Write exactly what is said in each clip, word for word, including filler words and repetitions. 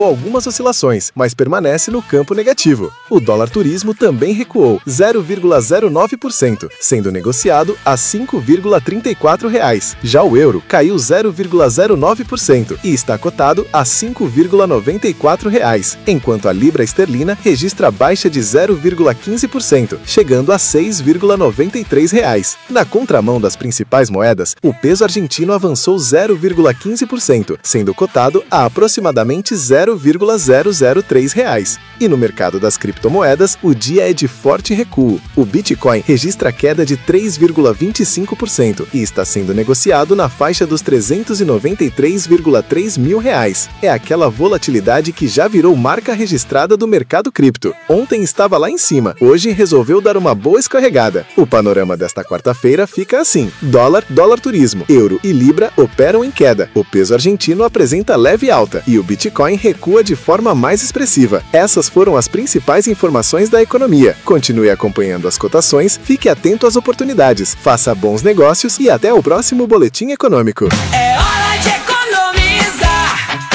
algumas oscilações, mas permanece no campo negativo. O dólar turismo também recuou zero vírgula zero nove por cento, sendo negociado a cinco vírgula trinta e quatro reais. Já o euro caiu zero vírgula zero nove por cento e está cotado a cinco vírgula noventa e quatro reais, enquanto a libra esterlina registra baixa de zero vírgula quinze por cento, chegando a seis vírgula noventa e três reais. Na contramão das principais moedas, o peso argentino avançou zero vírgula quinze por cento, sendo cotado a aproximadamente zero vírgula zero zero três reais. E no mercado das criptomoedas, o dia é de forte recuo. O Bitcoin registra queda de três vírgula vinte e cinco por cento e está sendo negociado na faixa dos trezentos e noventa e três vírgula três mil reais. É aquela volatilidade que já virou marca registrada do mercado cripto. Ontem estava lá em cima, hoje resolveu dar uma boa escorregada. O panorama desta quarta-feira fica assim: dólar, dólar turismo, euro e libra operam em queda. O peso argentino apresenta leve alta e o Bitcoin recua de forma mais expressiva. Essas foram as principais informações da economia. Continue acompanhando as cotações, fique atento às oportunidades, faça bons negócios e até o próximo Boletim Econômico. É hora de economizar.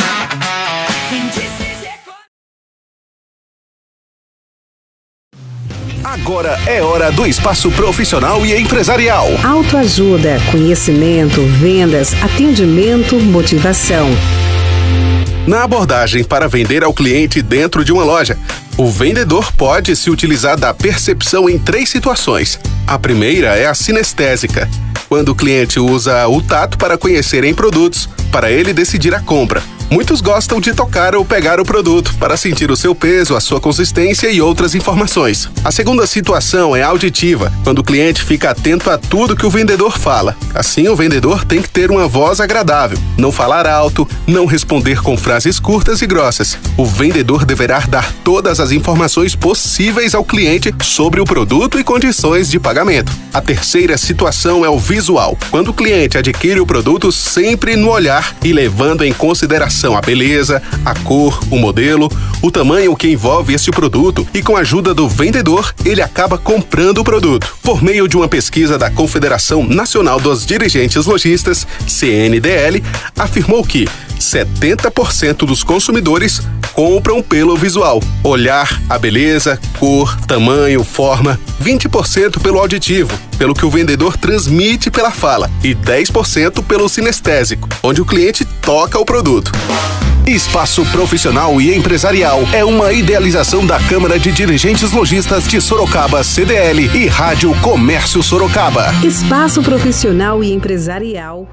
Agora é hora do espaço profissional e empresarial. Autoajuda, conhecimento, vendas, atendimento, motivação. Na abordagem para vender ao cliente dentro de uma loja, o vendedor pode se utilizar da percepção em três situações. A primeira é a sinestésica, quando o cliente usa o tato para conhecer em produtos, para ele decidir a compra. Muitos gostam de tocar ou pegar o produto para sentir o seu peso, a sua consistência e outras informações. A segunda situação é auditiva, quando o cliente fica atento a tudo que o vendedor fala. Assim, o vendedor tem que ter uma voz agradável, não falar alto, não responder com frases curtas e grossas. O vendedor deverá dar todas as informações possíveis ao cliente sobre o produto e condições de pagamento. A terceira situação é o visual, quando o cliente adquire o produto sempre no olhar e levando em consideração a beleza, a cor, o modelo, o tamanho que envolve este produto e com a ajuda do vendedor, ele acaba comprando o produto. Por meio de uma pesquisa da Confederação Nacional dos Dirigentes Lojistas, C N D L, afirmou que setenta por cento dos consumidores compram pelo visual. Olhar a beleza, cor, tamanho, forma. vinte por cento pelo auditivo, pelo que o vendedor transmite pela fala. E dez por cento pelo sinestésico, onde o cliente toca o produto. Espaço Profissional e Empresarial é uma idealização da Câmara de Dirigentes Lojistas de Sorocaba, C D L e Rádio Comércio Sorocaba. Espaço Profissional e Empresarial.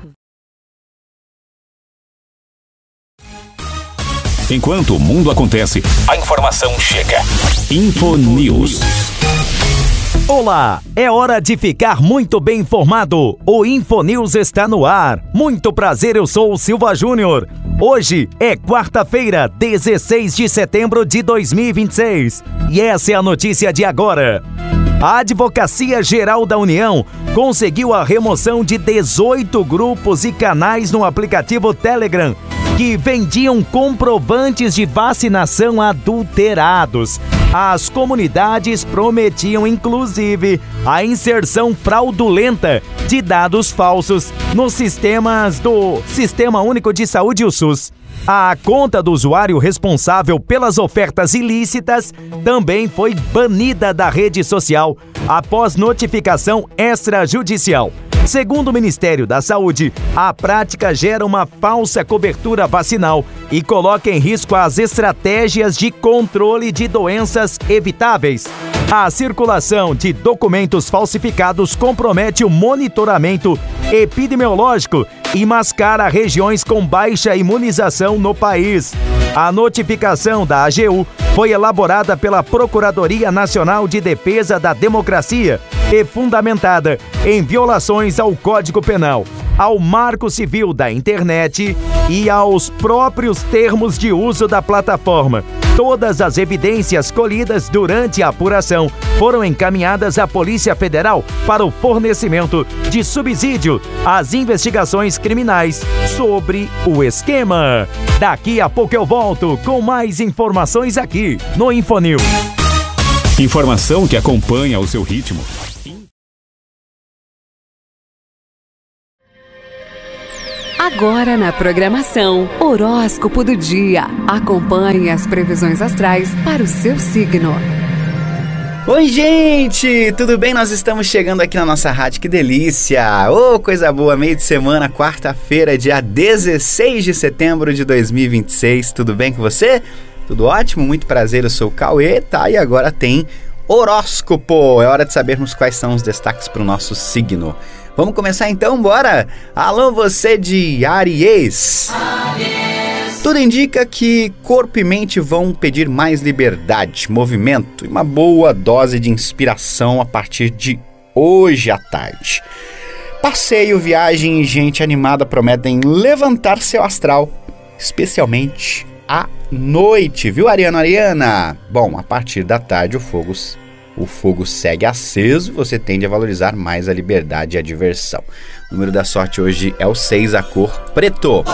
Enquanto o mundo acontece, a informação chega. Infonews. Olá, é hora de ficar muito bem informado. O Infonews está no ar. Muito prazer, eu sou o Silva Júnior. Hoje é quarta-feira, dezesseis de setembro de dois mil e vinte e seis. E essa é a notícia de agora. A Advocacia Geral da União conseguiu a remoção de dezoito grupos e canais no aplicativo Telegram que vendiam comprovantes de vacinação adulterados. As comunidades prometiam, inclusive, a inserção fraudulenta de dados falsos nos sistemas do Sistema Único de Saúde, o SUS. A conta do usuário responsável pelas ofertas ilícitas também foi banida da rede social após notificação extrajudicial. Segundo o Ministério da Saúde, a prática gera uma falsa cobertura vacinal e coloca em risco as estratégias de controle de doenças evitáveis. A circulação de documentos falsificados compromete o monitoramento epidemiológico e mascara regiões com baixa imunização no país. A notificação da A G U foi elaborada pela Procuradoria Nacional de Defesa da Democracia e fundamentada em violações ao Código Penal, ao Marco Civil da Internet e aos próprios termos de uso da plataforma. Todas as evidências colhidas durante a apuração foram encaminhadas à Polícia Federal para o fornecimento de subsídio às investigações criminais sobre o esquema. Daqui a pouco eu volto com mais informações aqui no Infonews. Informação que acompanha o seu ritmo. Agora na programação, Horóscopo do Dia. Acompanhe as previsões astrais para o seu signo. Oi, gente! Tudo bem? Nós estamos chegando aqui na nossa rádio, que delícia! Ô, oh, coisa boa! Meio de semana, quarta-feira, dia dezesseis de setembro de dois mil e vinte e seis. Tudo bem com você? Tudo ótimo? Muito prazer, eu sou o Cauê, tá? E agora tem horóscopo. É hora de sabermos quais são os destaques para o nosso signo. Vamos começar então? Bora! Alô, você de Áries! Áries! Tudo indica que corpo e mente vão pedir mais liberdade, movimento e uma boa dose de inspiração a partir de hoje à tarde. Passeio, viagem e gente animada prometem levantar seu astral, especialmente à noite, viu, Ariano, Ariana? Bom, a partir da tarde o fogo, o fogo segue aceso, você tende a valorizar mais a liberdade e a diversão. O número da sorte hoje é o seis, a cor preto.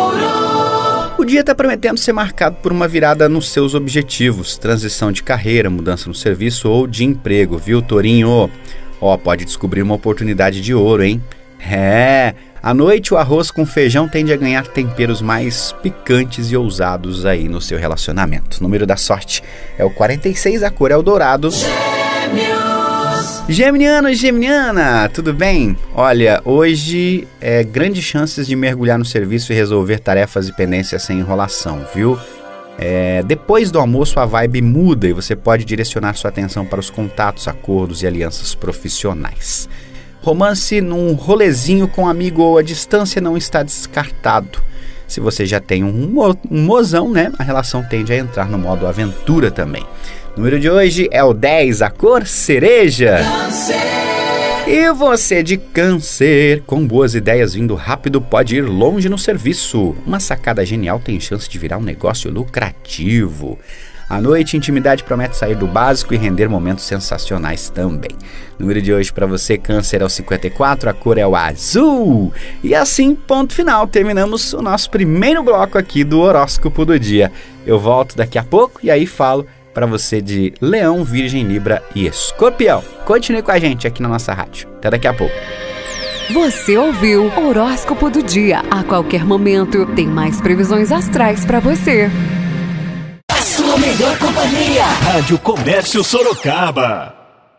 O dia está prometendo ser marcado por uma virada nos seus objetivos, transição de carreira, mudança no serviço ou de emprego, viu, Tourinho? Ó, pode descobrir uma oportunidade de ouro, hein? É, à noite o arroz com feijão tende a ganhar temperos mais picantes e ousados aí no seu relacionamento. O número da sorte é o quarenta e seis, a cor é o dourado. Gêmeos! Geminiano e Geminiana, tudo bem? Olha, hoje é grandes chances de mergulhar no serviço e resolver tarefas e pendências sem enrolação, viu? É, depois do almoço a vibe muda e você pode direcionar sua atenção para os contatos, acordos e alianças profissionais. Romance num rolezinho com um amigo ou à distância não está descartado. Se você já tem um, mo- um mozão, né? A relação tende a entrar no modo aventura também. O número de hoje é o dez, a cor cereja. Câncer. E você de Câncer, com boas ideias vindo rápido, pode ir longe no serviço. Uma sacada genial tem chance de virar um negócio lucrativo. À noite, intimidade promete sair do básico e render momentos sensacionais também. O número de hoje para você, Câncer, é o cinquenta e quatro, a cor é o azul. E assim, ponto final, terminamos o nosso primeiro bloco aqui do Horóscopo do Dia. Eu volto daqui a pouco e aí falo para você de Leão, Virgem, Libra e Escorpião. Continue com a gente aqui na nossa rádio. Até daqui a pouco. Você ouviu Horóscopo do Dia. A qualquer momento tem mais previsões astrais para você. Sua melhor companhia. Rádio Comércio Sorocaba.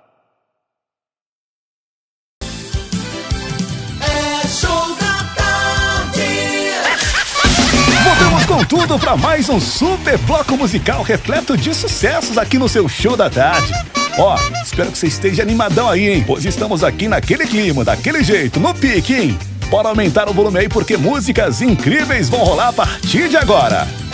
É show da tarde. Voltamos com tudo para mais um super bloco musical repleto de sucessos aqui no seu show da tarde. Ó, espero que você esteja animadão aí, hein? Pois estamos aqui naquele clima, daquele jeito, no pique, hein? Bora aumentar o volume aí porque músicas incríveis vão rolar a partir de agora.